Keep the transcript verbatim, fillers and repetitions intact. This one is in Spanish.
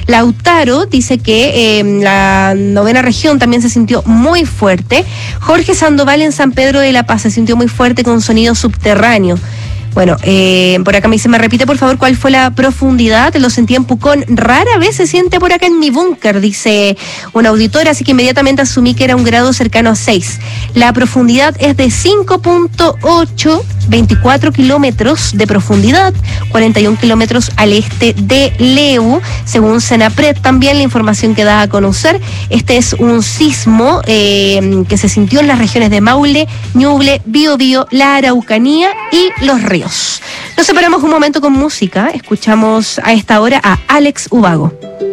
Lautaro dice que eh, la novena región también se sintió muy fuerte. Jorge Sandoval en San Pedro de la Paz se sintió muy fuerte con sonido subterráneo. Bueno, eh, por acá me dice, me repite por favor cuál fue la profundidad. Lo sentí en Pucón, rara vez se siente por acá en mi búnker, dice un auditor, así que inmediatamente asumí que era un grado cercano a seis. La profundidad es de cinco punto ocho, veinticuatro kilómetros de profundidad, cuarenta y un kilómetros al este de Leu, según Senapred. También la información que da a conocer, este es un sismo eh, que se sintió en las regiones de Maule, Ñuble, Biobío, la Araucanía y Los Ríos. Nos separamos un momento con música. Escuchamos a esta hora a Alex Ubago.